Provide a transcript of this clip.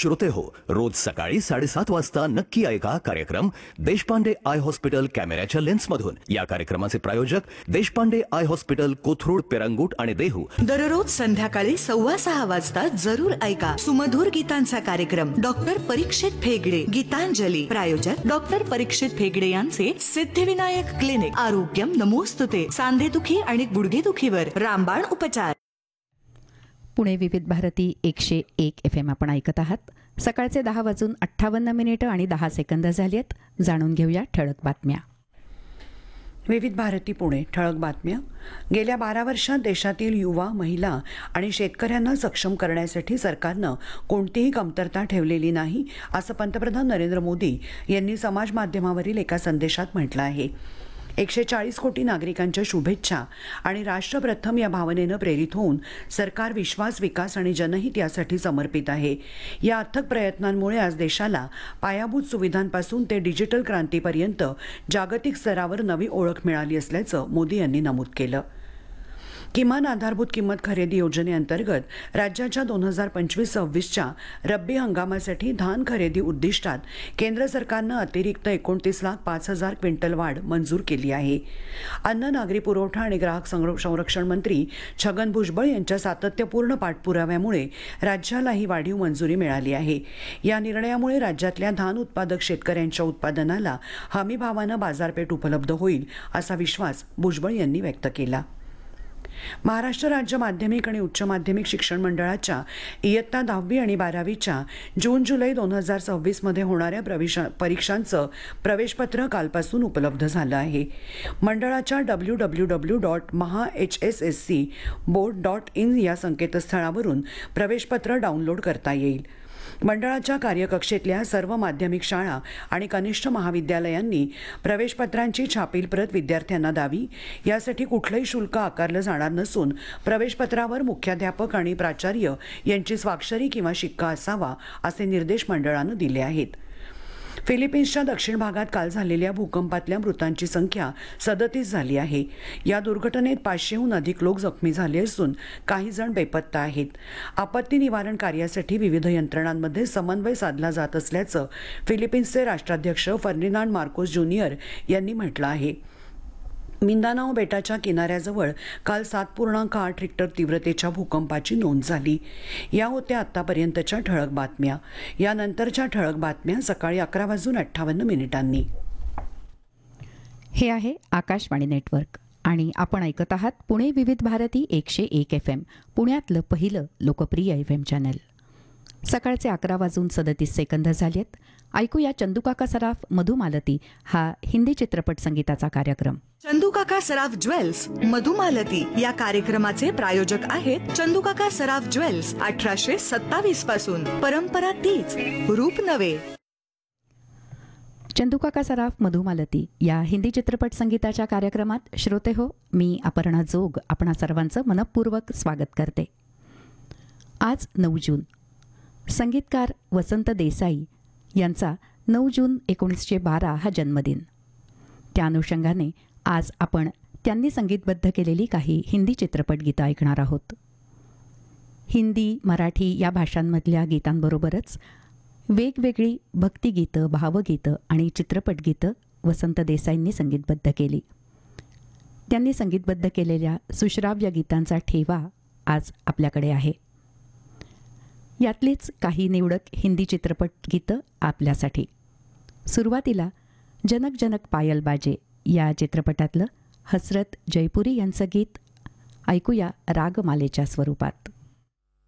श्रोते हो, रोज सकाळी 7:30 वाजता नक्की ऐका कार्यक्रम देशपांडे आय हॉस्पिटल कॅमेऱ्याच्या लेन्समधून. या कार्यक्रमाचे प्रायोजक देशपांडे आय हॉस्पिटल, कोथरूड, पेरंगूट आणि देहू. दररोज संध्याकाळी 6:15 वाजता जरूर ऐका सुमधुर गीतांचा कार्यक्रम. डॉक्टर परीक्षित फेगडे, गीतांजली. प्रायोजक डॉक्टर परीक्षित फेगडे यांचे सिद्धिविनायक क्लिनिक. आरोग्यम नमोस्तुते. सांधेदुखी आणि गुडघेदुखीवर रामबाण उपचार. पुणे विविध भारती 101 FM आपण ऐकत आहात. सकाळचे 10:58 आणि 10 सेकंद झाली आहेत. जाणून घेऊया ठळक बातम्या. विविध भारती पुणे. ठळक बातम्या. गेल्या 12 वर्षात देशातील युवा, महिला आणि शेतकऱ्यांना सक्षम करण्यासाठी सरकारनं कोणतीही कमतरता ठेवलेली नाही, असं पंतप्रधान नरेंद्र मोदी यांनी समाज माध्यमावरील एका संदेशात म्हटलं आहे. 140 कोटी नागरिकांच्या शुभेच्छा आणि राष्ट्र प्रथम या भावनेनं प्रेरित होऊन सरकार विश्वास, विकास आणि जनहित यासाठी समर्पित आहे. या अथक प्रयत्नांमुळे आज देशाला पायाभूत सुविधांपासून ते डिजिटल क्रांतीपर्यंत जागतिक स्तरावर नवी ओळख मिळाली असल्याचं मोदी यांनी नमूद केलं. किमान आधारभूत किंमत खरेदी योजनेअंतर्गत राज्याच्या 2025-26च्या रब्बी हंगामासाठी धान खरेदी उद्दिष्टात केंद्र सरकारनं अतिरिक्त 29,05,000 क्विंटल वाढ मंजूर केली आहे. अन्न, नागरी पुरवठा आणि ग्राहक संरक्षण मंत्री छगन भुजबळ यांच्या सातत्यपूर्ण पाठपुराव्यामुळे राज्याला ही वाढीव मंजुरी मिळाली आहे. या निर्णयामुळे राज्यातल्या धान उत्पादक शेतकऱ्यांच्या उत्पादनाला हमीभावानं बाजारपेठ उपलब्ध होईल, असा विश्वास भुजबळ यांनी व्यक्त केला. महाराष्ट्र राज्य माध्यमिक आणि उच्च माध्यमिक शिक्षण मंडळाच्या इयत्ता 10वी आणि 12वीच्या जून-जुलै 2026 मध्ये होणाऱ्या परीक्षांचं प्रवेशपत्र कालपासून उपलब्ध झालं आहे. मंडळाच्या www.mahahsscboard.in या संकेतस्थळावरून प्रवेशपत्र डाउनलोड करता येईल. मंडळाच्या कार्यकक्षेतल्या सर्व माध्यमिक शाळा आणि कनिष्ठ महाविद्यालयांनी प्रवेशपत्रांची छापील प्रत विद्यार्थ्यांना द्यावी. यासाठी कुठलंही शुल्क आकारलं जाणार नसून प्रवेशपत्रावर मुख्याध्यापक आणि प्राचार्य यांची स्वाक्षरी किंवा शिक्का असावा, असे निर्देश मंडळानं दिले आहेत. फिलिपिन्सच्या दक्षिण भागात काल झालेल्या भूकंपातल्या मृतांची संख्या 37 झाली आहे. या दुर्घटनेत 500हून अधिक लोक जखमी झाले असून काही जण बेपत्ता आहेत. आपत्ती निवारण कार्यासाठी विविध यंत्रणांमध्ये समन्वय साधला जात असल्याचं फिलिपिन्सचे राष्ट्राध्यक्ष फर्डिनांड मार्कोस ज्युनियर यांनी म्हटलं आहे. मिंदानाओ बेटाच्या किनाऱ्याजवळ काल 7.8 रिक्टर तीव्रतेच्या भूकंपाची नोंद झाली. या होत्या आतापर्यंतच्या ठळक बातम्या. यानंतरच्या ठळक बातम्या सकाळी 11:58. हे आहे आकाशवाणी नेटवर्क आणि आपण ऐकत आहात पुणे विविध भारती 101 FM, पुण्यातलं पहिलं लोकप्रिय FM चॅनल. सकाळचे 11:37 झाले आहेत. ऐकूया चंदूकाका सराफ मधुमालती हा हिंदी चित्रपट संगीताचा कार्यक्रम. चंदूकाका सराफ ज्वेल्स मधुमालती या कार्यक्रमाचे प्रायोजक आहेत चंदूकाका सराफ ज्वेल्स. 1827 पासून परंपरा तीच, रूप नवे. चंदूकाका सराफ मधुमालती या हिंदी चित्रपट संगीताच्या कार्यक्रमात श्रोते हो, मी अपर्णा जोग आपणा सर्वांचं मनपूर्वक स्वागत करते. आज 9 जून. संगीतकार वसंत देसाई यांचा 9 जून 1912 हा जन्मदिन. त्या अनुषंगाने आज आपण त्यांनी संगीतबद्ध केलेली काही हिंदी चित्रपट गीतं ऐकणार आहोत. हिंदी, मराठी या भाषांमधल्या गीतांबरोबरच वेगवेगळी भक्तिगीतं, भावगीतं आणि चित्रपट गीतं वसंत देसाईंनी संगीतबद्ध केली. त्यांनी संगीतबद्ध केलेल्या सुश्राव्य गीतांचा ठेवा आज आपल्याकडे आहे. यातलीच काही निवडक हिंदी चित्रपट गीतं आपल्यासाठी. सुरुवातीला जनक जनक पायल बाजे या चित्रपटातलं हसरत जयपुरी यांचं गीत ऐकूया रागमालेच्या स्वरूपात.